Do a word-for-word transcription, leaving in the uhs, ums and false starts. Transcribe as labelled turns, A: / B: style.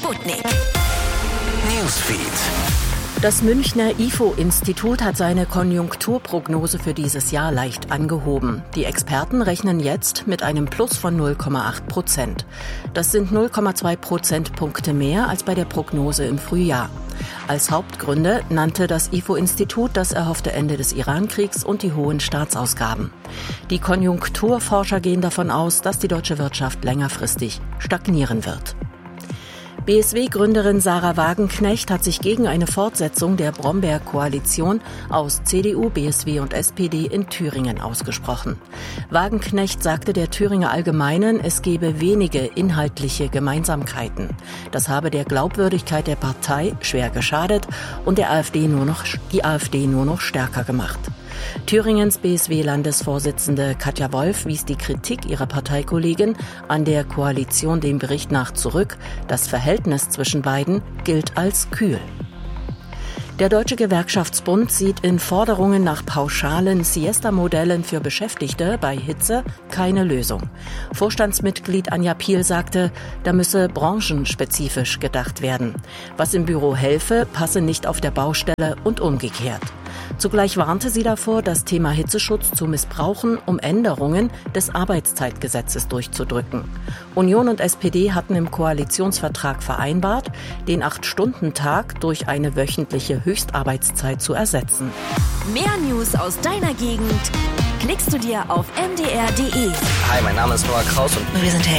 A: Sputnik Newsfeed.
B: Das Münchner I F O-Institut hat seine Konjunkturprognose für dieses Jahr leicht angehoben. Die Experten rechnen jetzt mit einem Plus von null Komma acht Prozent. Das sind null Komma zwei Prozentpunkte mehr als bei der Prognose im Frühjahr. Als Hauptgründe nannte das I F O-Institut das erhoffte Ende des Iran-Kriegs und die hohen Staatsausgaben. Die Konjunkturforscher gehen davon aus, dass die deutsche Wirtschaft längerfristig stagnieren wird. B S W-Gründerin Sahra Wagenknecht hat sich gegen eine Fortsetzung der Bromberg-Koalition aus C D U, B S W und S P D in Thüringen ausgesprochen. Wagenknecht sagte der Thüringer Allgemeinen, es gebe wenige inhaltliche Gemeinsamkeiten. Das habe der Glaubwürdigkeit der Partei schwer geschadet und der AfD nur noch, die AfD nur noch stärker gemacht. Thüringens B S W-Landesvorsitzende Katja Wolf wies die Kritik ihrer Parteikollegin an der Koalition dem Bericht nach zurück. Das Verhältnis zwischen beiden gilt als kühl. Der Deutsche Gewerkschaftsbund sieht in Forderungen nach pauschalen Siesta-Modellen für Beschäftigte bei Hitze keine Lösung. Vorstandsmitglied Anja Piel sagte, da müsse branchenspezifisch gedacht werden. Was im Büro helfe, passe nicht auf der Baustelle und umgekehrt. Zugleich warnte sie davor, das Thema Hitzeschutz zu missbrauchen, um Änderungen des Arbeitszeitgesetzes durchzudrücken. Union und S P D hatten im Koalitionsvertrag vereinbart, den acht-Stunden-Tag durch eine wöchentliche Höchstarbeitszeit zu ersetzen.
A: Mehr News aus deiner Gegend klickst du dir auf m d r punkt d e.
C: Hi, mein Name ist Noah Kraus und
D: wir sind